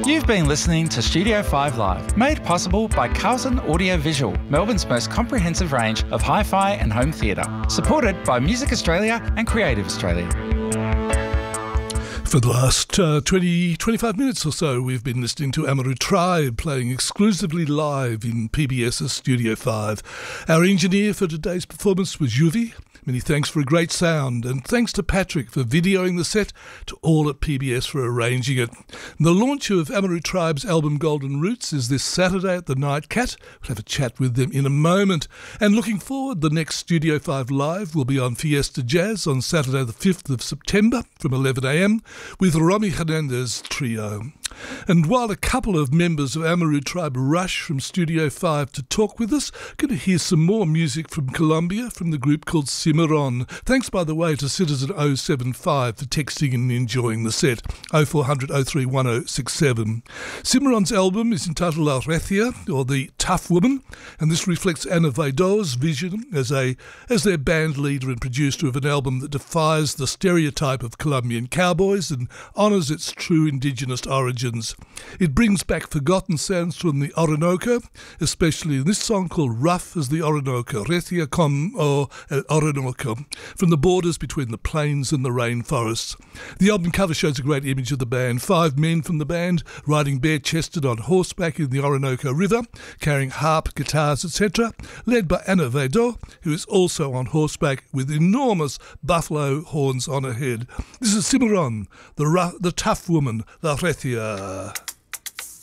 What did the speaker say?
You've been listening to Studio 5 Live, made possible by Carlton Audio Visual, Melbourne's most comprehensive range of hi-fi and home theatre, supported by Music Australia and Creative Australia. For the last 25 minutes or so, we've been listening to Amaru Tribe playing exclusively live in PBS's Studio 5. Our engineer for today's performance was Yuvi. Many thanks for a great sound, and thanks to Patrick for videoing the set, to all at PBS for arranging it. And the launch of Amaru Tribe's album Golden Roots is this Saturday at the Night Cat. We'll have a chat with them in a moment. And looking forward, the next Studio 5 Live will be on Fiesta Jazz on Saturday the 5th of September from 11am with Romy Hernandez Trio. And while a couple of members of Amaru Tribe rush from Studio 5 to talk with us, going to hear some more music from Colombia from the group called Cimarron. Thanks, by the way, to Citizen 075 for texting and enjoying the set. 0400 03 1067. Cimarron's album is entitled La Recia, or The Tough Woman, and this reflects Ana Vaido's vision as their band leader and producer of an album that defies the stereotype of Colombian cowboys and honours its true indigenous origins. It brings back forgotten sounds from the Orinoco, especially in this song called Rough as the Orinoco, Recia como el Orinoco, from the borders between the plains and the rainforests. The album cover shows a great image of the band, 5 men from the band riding bare-chested on horseback in the Orinoco River, carrying harp, guitars, etc., led by Ana Vaido, who is also on horseback with enormous buffalo horns on her head. This is Cimarron, the tough woman, La Recia.